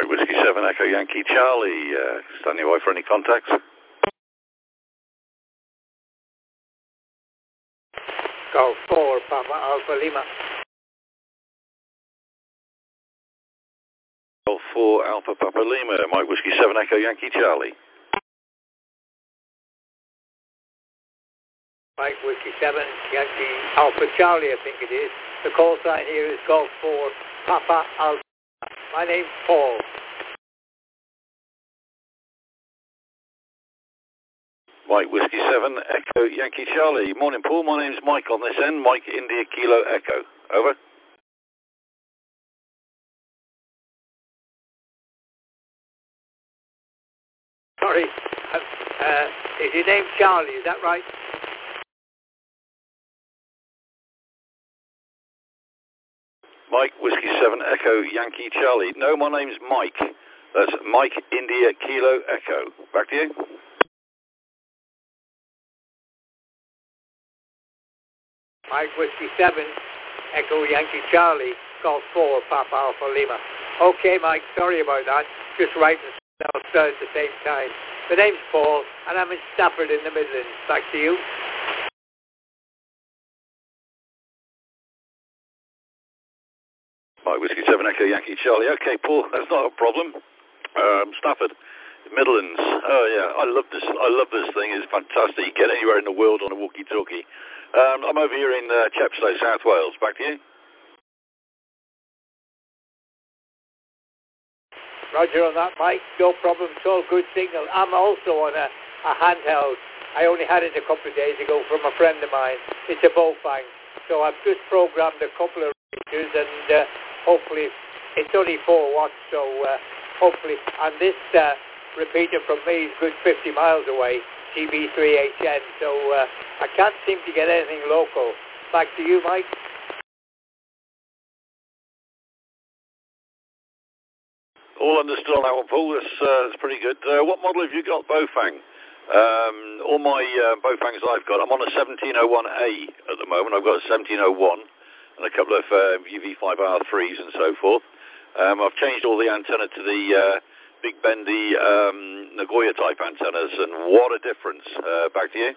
Mike Whiskey 7 Echo Yankee Charlie, standing by for any contacts. Golf 4 Papa Alpha Lima. Golf 4 Alpha Papa Lima, Mike Whiskey 7 Echo Yankee Charlie. Mike Whiskey 7 Yankee Alpha Charlie, I think it is. The call sign here is Golf 4 Papa Alpha. My name's Paul. Mike Whiskey 7 Echo Yankee Charlie. Morning Paul, my name's Mike on this end. Mike India Kilo Echo. Over. Sorry, is your name Charlie, is that right? Mike Whiskey 7 Echo Yankee Charlie. No, my name's Mike. That's Mike India Kilo Echo. Back to you. Mike Whiskey 7 Echo Yankee Charlie, Golf 4 Papa Alpha Lima. Okay, Mike, sorry about that. Just writing down at the same time. The name's Paul, and I'm in Stafford in the Midlands. Back to you. Mike Whiskey 7 Echo Yankee Charlie. Okay, Paul, that's not a problem. Stafford, Midlands. Oh yeah, I love this thing. It's fantastic. You get anywhere in the world on a walkie-talkie. I'm over here in Chepstow, South Wales. Back to you. Roger on that, Mike. No problem. It's all good signal. I'm also on a handheld. I only had it a couple of days ago from a friend of mine. It's a Bofang. So I've just programmed a couple of repeaters and hopefully it's only 4 watts. So hopefully, and this repeater from me is good 50 miles away, GB3HN. So I can't seem to get anything local. Back to you, Mike. All understood on that one, Paul. That's pretty good. What model have you got, Bofang? All my Bofangs I've got, I'm on a 1701A at the moment. I've got a 1701 and a couple of UV5R3s and so forth. I've changed all the antenna to the big bendy Nagoya type antennas, and what a difference. Back to you.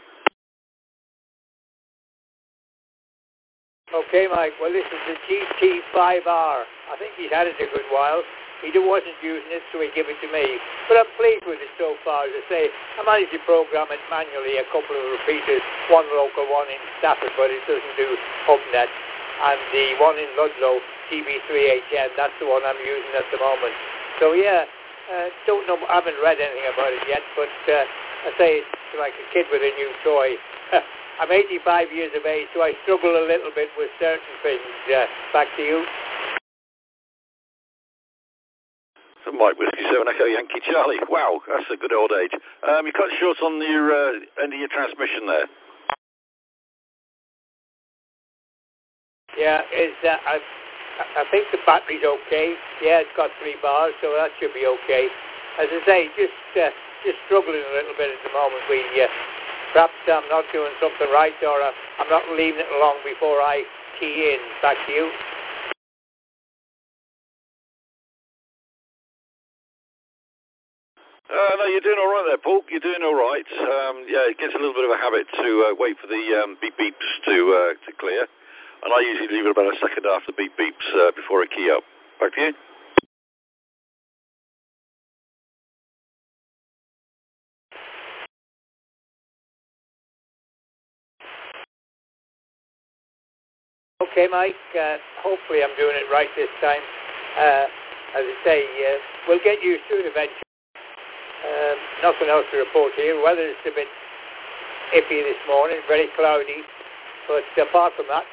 Okay, Mike. Well, this is the GT5R. I think he's had it a good while. He wasn't using it, so he gave it to me. But I'm pleased with it so far. As I say, I managed to program it manually, a couple of repeaters, one local, one in Stafford, but it doesn't do HubNet. And the one in Ludlow, TB3HN, that's the one I'm using at the moment. So yeah, don't know, I haven't read anything about it yet, but I say it's like a kid with a new toy. I'm 85 years of age, so I struggle a little bit with certain things. Back to you. So Mike Whiskey 7 Echo Yankee Charlie. Wow, that's a good old age. You cut short on your end of your transmission there. Yeah, I think the battery's okay. Yeah, it's got 3 bars, so that should be okay. As I say, just struggling a little bit at the moment. Perhaps I'm not doing something right, or I'm not leaving it long before I key in. Back to you. No, you're doing all right there, Paul. You're doing all right. Yeah, it gets a little bit of a habit to wait for the beep beeps to clear, and I usually leave it about a second after beep beeps before I key up. Back to you. Okay, Mike. Hopefully I'm doing it right this time. As I say, we'll get used to it eventually. Nothing else to report here. Weather's a bit iffy this morning, very cloudy. But apart from that,